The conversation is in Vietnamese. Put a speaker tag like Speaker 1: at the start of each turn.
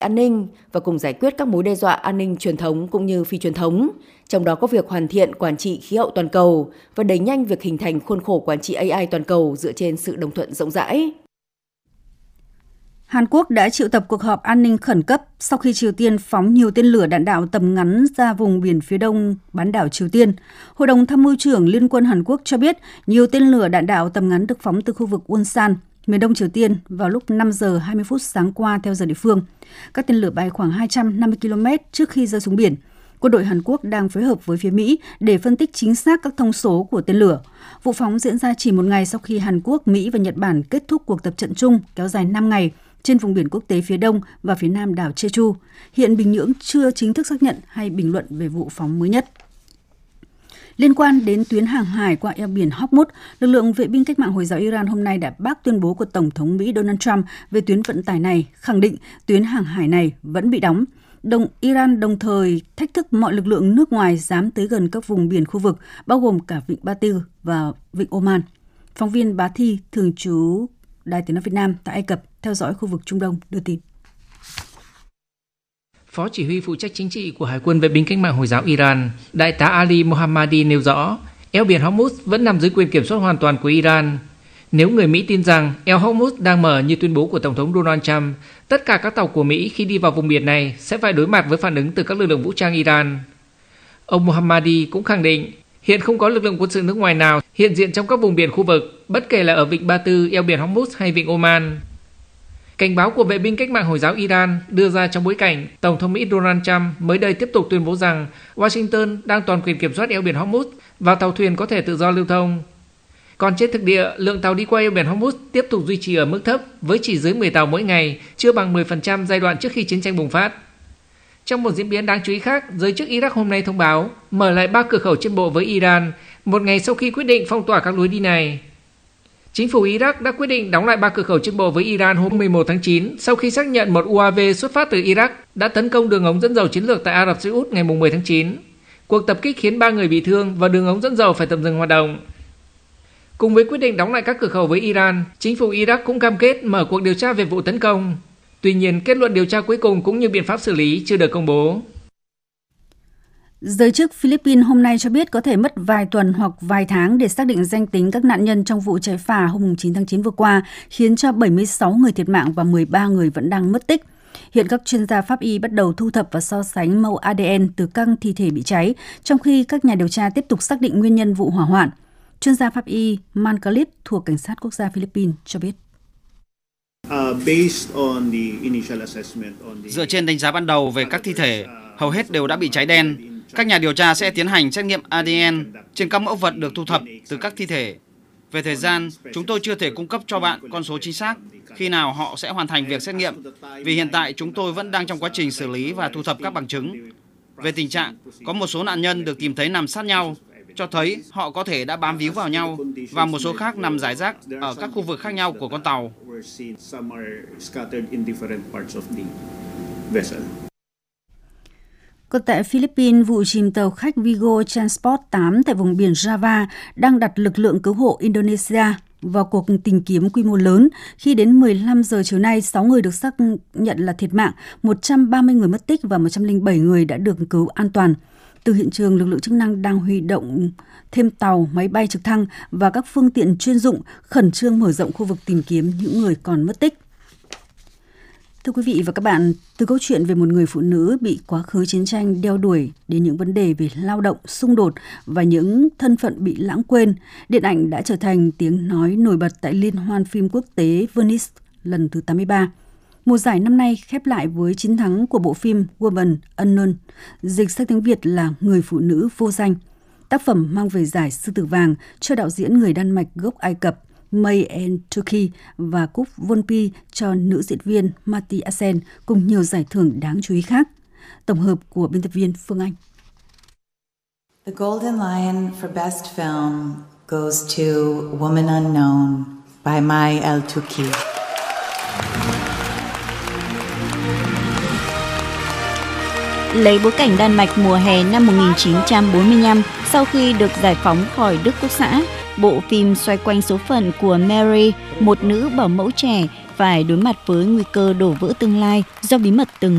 Speaker 1: an ninh và cùng giải quyết các mối đe dọa an ninh truyền thống cũng như phi truyền thống, trong đó có việc hoàn thiện quản trị khí hậu toàn cầu và đẩy nhanh việc hình thành khuôn khổ quản trị AI toàn cầu dựa trên sự đồng thuận rộng rãi.
Speaker 2: Hàn Quốc đã triệu tập cuộc họp an ninh khẩn cấp sau khi Triều Tiên phóng nhiều tên lửa đạn đạo tầm ngắn ra vùng biển phía đông bán đảo Triều Tiên. Hội đồng Tham mưu trưởng Liên quân Hàn Quốc cho biết nhiều tên lửa đạn đạo tầm ngắn được phóng từ khu vực Wonsan, miền đông Triều Tiên vào lúc 5 giờ 20 phút sáng qua theo giờ địa phương. Các tên lửa bay khoảng 250 km trước khi rơi xuống biển. Quân đội Hàn Quốc đang phối hợp với phía Mỹ để phân tích chính xác các thông số của tên lửa. Vụ phóng diễn ra chỉ một ngày sau khi Hàn Quốc, Mỹ và Nhật Bản kết thúc cuộc tập trận chung kéo dài 5 ngày trên vùng biển quốc tế phía đông và phía nam đảo Jeju. Hiện Bình Nhưỡng chưa chính thức xác nhận hay bình luận về vụ phóng mới nhất. Liên quan đến tuyến hàng hải qua eo biển Hormuz, lực lượng vệ binh cách mạng Hồi giáo Iran hôm nay đã bác tuyên bố của Tổng thống Mỹ Donald Trump về tuyến vận tải này, khẳng định tuyến hàng hải này vẫn bị đóng. Iran đồng thời thách thức mọi lực lượng nước ngoài dám tới gần các vùng biển khu vực, bao gồm cả vịnh Ba Tư và vịnh Oman. Phóng viên Bá Thi, thường trú Đài Tiếng nói Việt Nam tại Ai Cập, theo dõi khu vực Trung Đông, đưa tin.
Speaker 3: Phó chỉ huy phụ trách chính trị của Hải quân vệ binh cách mạng Hồi giáo Iran, Đại tá Ali Mohammadi nêu rõ, eo biển Hormuz vẫn nằm dưới quyền kiểm soát hoàn toàn của Iran. Nếu người Mỹ tin rằng eo Hormuz đang mở như tuyên bố của Tổng thống Donald Trump, tất cả các tàu của Mỹ khi đi vào vùng biển này sẽ phải đối mặt với phản ứng từ các lực lượng vũ trang Iran. Ông Mohammadi cũng khẳng định, hiện không có lực lượng quân sự nước ngoài nào hiện diện trong các vùng biển khu vực, bất kể là ở vịnh Ba Tư, eo biển Hormuz hay vịnh Oman. Cảnh báo của vệ binh cách mạng Hồi giáo Iran đưa ra trong bối cảnh Tổng thống Mỹ Donald Trump mới đây tiếp tục tuyên bố rằng Washington đang toàn quyền kiểm soát eo biển Hormuz và tàu thuyền có thể tự do lưu thông. Còn trên thực địa, lượng tàu đi qua eo biển Hormuz tiếp tục duy trì ở mức thấp với chỉ dưới 10 tàu mỗi ngày, chưa bằng 10% giai đoạn trước khi chiến tranh bùng phát. Trong một diễn biến đáng chú ý khác, giới chức Iraq hôm nay thông báo mở lại 3 cửa khẩu trên bộ với Iran, một ngày sau khi quyết định phong tỏa các lối đi này. Chính phủ Iraq đã quyết định đóng lại 3 cửa khẩu trên bộ với Iran hôm 11 tháng 9 sau khi xác nhận một UAV xuất phát từ Iraq đã tấn công đường ống dẫn dầu chiến lược tại Ả Rập Xê Út ngày 10 tháng 9. Cuộc tập kích khiến 3 người bị thương và đường ống dẫn dầu phải tạm dừng hoạt động. Cùng với quyết định đóng lại các cửa khẩu với Iran, chính phủ Iraq cũng cam kết mở cuộc điều tra về vụ tấn công. Tuy nhiên, kết luận điều tra cuối cùng cũng như biện pháp xử lý chưa được công bố.
Speaker 2: Giới chức Philippines hôm nay cho biết có thể mất vài tuần hoặc vài tháng để xác định danh tính các nạn nhân trong vụ cháy phà hôm 9 tháng 9 vừa qua, khiến cho 76 người thiệt mạng và 13 người vẫn đang mất tích. Hiện các chuyên gia pháp y bắt đầu thu thập và so sánh mẫu ADN từ các thi thể bị cháy, trong khi các nhà điều tra tiếp tục xác định nguyên nhân vụ hỏa hoạn. Chuyên gia pháp y Mancalip thuộc Cảnh sát Quốc gia Philippines cho biết.
Speaker 4: Dựa trên đánh giá ban đầu về các thi thể, hầu hết đều đã bị cháy đen. Các nhà điều tra sẽ tiến hành xét nghiệm ADN trên các mẫu vật được thu thập từ các thi thể. Về thời gian, chúng tôi chưa thể cung cấp cho bạn con số chính xác khi nào họ sẽ hoàn thành việc xét nghiệm, vì hiện tại chúng tôi vẫn đang trong quá trình xử lý và thu thập các bằng chứng. Về tình trạng, có một số nạn nhân được tìm thấy nằm sát nhau, cho thấy họ có thể đã bám víu vào nhau, và một số khác nằm rải rác ở các khu vực khác nhau của con tàu.
Speaker 2: Còn tại Philippines, vụ chìm tàu khách Vigo Transport 8 tại vùng biển Java đang đặt lực lượng cứu hộ Indonesia vào cuộc tìm kiếm quy mô lớn. Khi đến 15 giờ chiều nay, 6 người được xác nhận là thiệt mạng, 130 người mất tích và 107 người đã được cứu an toàn. Từ hiện trường, lực lượng chức năng đang huy động thêm tàu, máy bay trực thăng và các phương tiện chuyên dụng khẩn trương mở rộng khu vực tìm kiếm những người còn mất tích. Thưa quý vị và các bạn, từ câu chuyện về một người phụ nữ bị quá khứ chiến tranh đeo đuổi đến những vấn đề về lao động, xung đột và những thân phận bị lãng quên, điện ảnh đã trở thành tiếng nói nổi bật tại Liên hoan phim quốc tế Venice lần thứ 83. Mùa giải năm nay khép lại với chiến thắng của bộ phim Woman Unknown, dịch sang tiếng Việt là Người phụ nữ vô danh. Tác phẩm mang về giải Sư tử vàng cho đạo diễn người Đan Mạch gốc Ai Cập May Turki và cúp Volpi cho nữ diễn viên Mati Asen cùng nhiều giải thưởng đáng chú ý khác. Tổng hợp của biên tập viên Phương Anh.
Speaker 5: The Golden Lion for Best Film goes to Woman Unknown by May Turki.
Speaker 6: Lấy bối cảnh Đan Mạch mùa hè năm 1945, sau khi được giải phóng khỏi Đức Quốc xã, bộ phim xoay quanh số phận của Mary, một nữ bảo mẫu trẻ phải đối mặt với nguy cơ đổ vỡ tương lai do bí mật từng